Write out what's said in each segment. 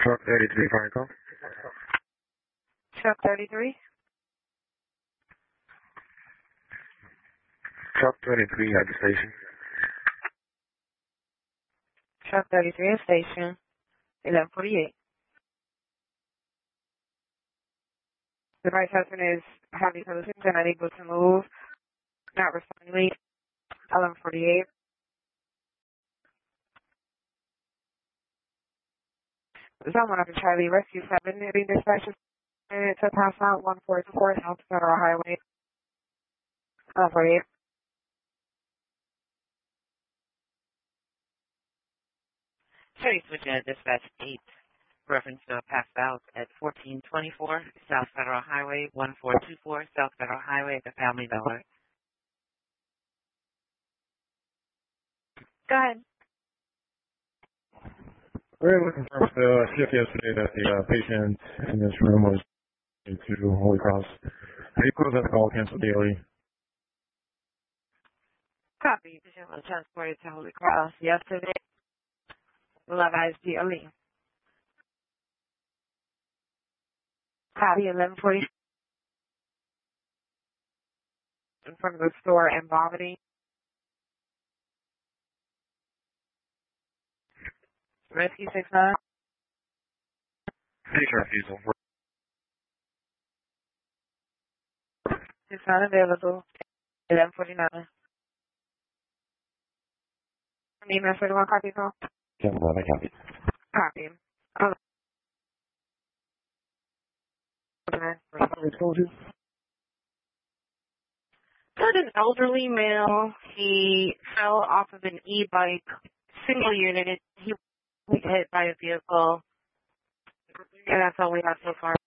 Truck 33, Franco. Truck 33? Truck 23 at the station. Truck 33 at station, 1148. The right husband is having hallucinations and unable to move, not responding. 1148. Someone up in Charlie Rescue 7, being dispatched to pass out 144 South Federal Highway. 1148. Cherry switching at dispatch 8. Reference to a passed out at 1424 South Federal Highway, 1424 South Federal Highway, the Family Dollar. Go ahead. We're looking for the shift yesterday that the patient in this room was to Holy Cross. They closed that call, canceled daily. Copy. Patient was transported to Holy Cross yesterday. Love ISDLE. Copy 1140. In front of the store in Bovity. Rescue 69. Hey, Sheriff Diesel. 69 available. 1149. Email 31 copy call. Yeah, well, I copy. Copy. I told you. Heard an elderly male. He fell off of an e-bike, single unit. He was hit by a vehicle. And that's all we have so far.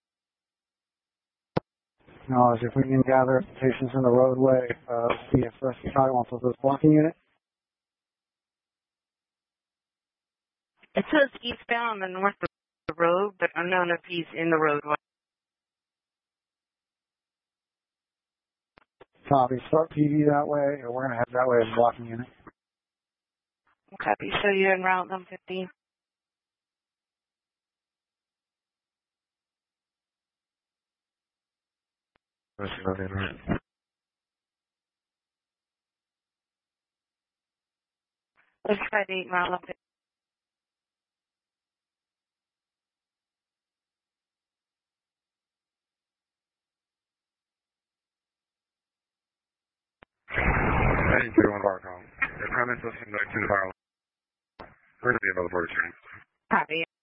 No, if we can gather patients in the roadway, see if Rescue Charlie wants us as blocking unit. It says eastbound on the north of the road, but unknown if he's in the roadway. Copy. Start PD that way, or we're going to head that way as blocking unit. Copy. So you're en route 150. Let's try to 8 mile 150. Hey, 31 bar call. The comments listening to the file. We're going to be available for return. Copy.